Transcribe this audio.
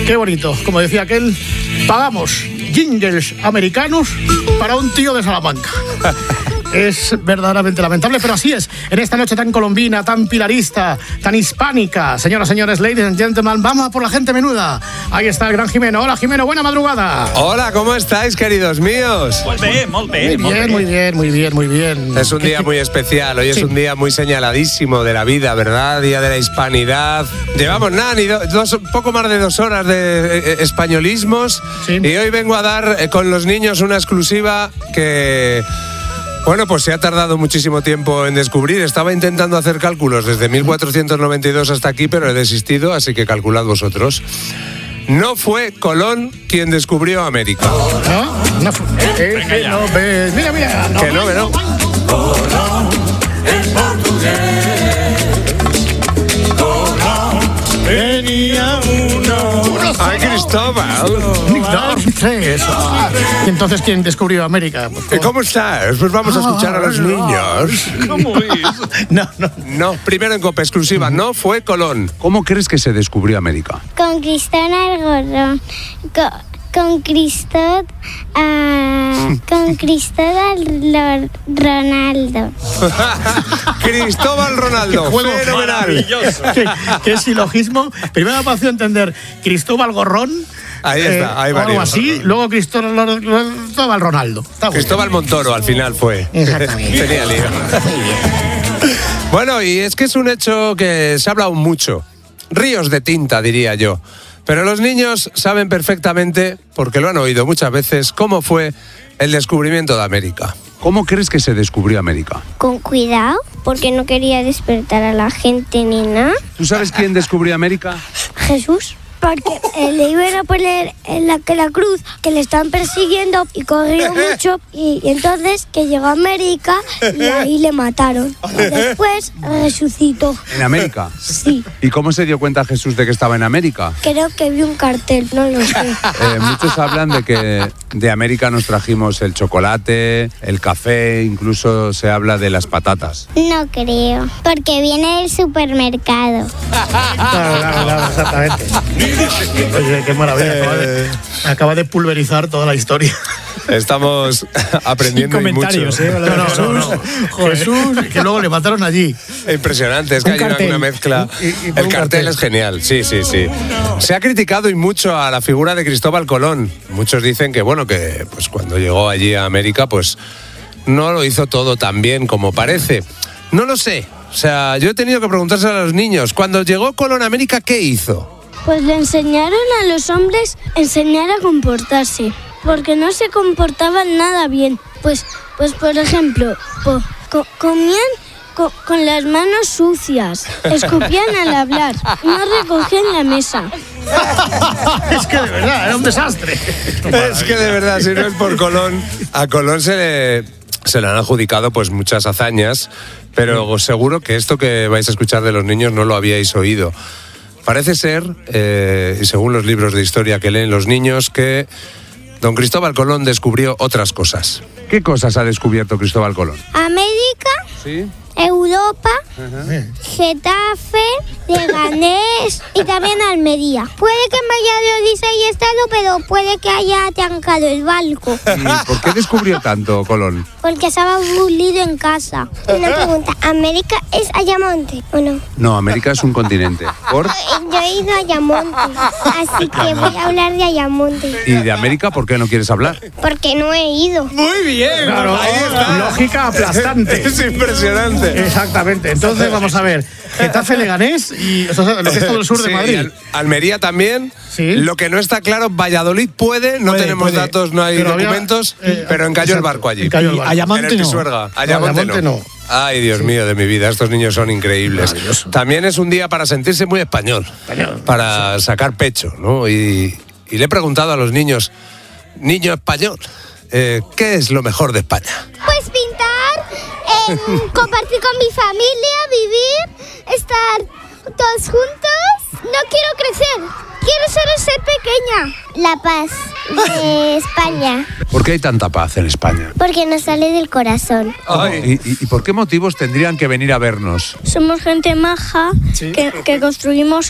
Qué bonito. Como decía aquel, pagamos jingles americanos para un tío de Salamanca. Es verdaderamente lamentable, pero así es. En esta noche tan colombina, tan pilarista, tan hispánica. Señoras, señores, ladies and gentlemen, vamos a por la gente menuda. Ahí está el gran Jimeno. Hola, Jimeno, buena madrugada. Hola, ¿cómo estáis, queridos míos? Muy bien. Es un día muy especial. Hoy es un día muy señaladísimo de la vida, ¿verdad? Día de la hispanidad. Llevamos ni poco más de 2 horas de españolismos. Sí. Y hoy vengo a dar con los niños una exclusiva que... Bueno, pues se ha tardado muchísimo tiempo en descubrir. Estaba intentando hacer cálculos desde 1492 hasta aquí, pero he desistido, así que calculad vosotros. No fue Colón quien descubrió América. No fue. Mira. Que no. Colón, el portugués. Colón, tenía ¡Ay, Cristóbal! ¿Y entonces quién descubrió América? ¿Cómo estás? Pues vamos a escuchar a los niños. ¿Cómo es? No, primero en COPE exclusiva, no fue Colón. ¿Cómo crees que se descubrió América? Con Cristóbal Colón. Con Cristóbal Ronaldo. Cristóbal Ronaldo, fenomenal. ¿Qué silogismo? Primero me ha parecido entender Cristóbal Gorrón. Ahí está, ahí va. Algo así, luego Cristóbal Ronaldo. Cristóbal Montoro al final fue. Exactamente. Tenía lío. Bueno, y es que es un hecho que se ha hablado mucho. Ríos de tinta, diría yo. Pero los niños saben perfectamente, porque lo han oído muchas veces, cómo fue el descubrimiento de América. ¿Cómo crees que se descubrió América? Con cuidado, porque no quería despertar a la gente ni nada. ¿Tú sabes quién descubrió América? Jesús. Porque le iban a poner en la cruz, que le estaban persiguiendo y corrió mucho, y entonces que llegó a América y ahí le mataron. Y después resucitó. ¿En América? Sí. ¿Y cómo se dio cuenta Jesús de que estaba en América? Creo que vi un cartel, no lo sé. Muchos hablan de que de América nos trajimos el chocolate, el café, incluso se habla de las patatas. No creo, porque viene del supermercado. Claro, exactamente. Oye, qué maravilla. Acaba de pulverizar toda la historia. Estamos aprendiendo mucho. No. Jesús, que luego le mataron allí. Impresionante, es que hay una mezcla. El cartel es genial, sí. Se ha criticado y mucho a la figura de Cristóbal Colón. Muchos dicen que, bueno, que pues cuando llegó allí a América, pues no lo hizo todo tan bien como parece. No lo sé. O sea, yo he tenido que preguntárselo a los niños. Cuando llegó Colón a América, ¿qué hizo? Pues le enseñaron a los hombres enseñar a comportarse, porque no se comportaban nada bien. Pues por ejemplo, comían con las manos sucias, escupían al hablar, no recogían la mesa. Es que de verdad, era un desastre. Es que de verdad, si no es por Colón, a Colón se le han adjudicado pues muchas hazañas, pero seguro que esto que vais a escuchar de los niños no lo habíais oído. Parece ser, y según los libros de historia que leen los niños, que don Cristóbal Colón descubrió otras cosas. ¿Qué cosas ha descubierto Cristóbal Colón? América, ¿Sí? Europa, Getafe, Leganés y también Almería. Puede que en Valladolid haya estado, pero puede que haya atancado el barco. ¿Y por qué descubrió tanto Colón? Porque estaba aburrido en casa. Una pregunta, ¿América es Ayamonte o no? No, América es un continente. ¿Por? Yo he ido a Ayamonte, así que voy a hablar de Ayamonte. ¿Y de América por qué no quieres hablar? Porque no he ido. Muy bien. Claro, ahí está. Lógica aplastante. Es impresionante. Exactamente. Entonces vamos a ver. Getafe, Leganés y lo que es todo el sur de Madrid. Almería también. Sí. Lo que no está claro, Valladolid no tenemos datos, no hay pero documentos, pero encalló el barco allí. Ayamonte en el no. Pisuerga. Ayamonte no. Ay, Dios mío de mi vida, estos niños son increíbles. También es un día para sentirse muy español. Para sacar pecho, ¿no? Y le he preguntado a los niños, niño español, ¿qué es lo mejor de España? Pues pintar, compartir con mi familia, vivir, estar todos juntos. No quiero crecer, quiero solo ser pequeña. La paz de España. ¿Por qué hay tanta paz en España? Porque nos sale del corazón. ¿Y por qué motivos tendrían que venir a vernos? Somos gente maja, que construimos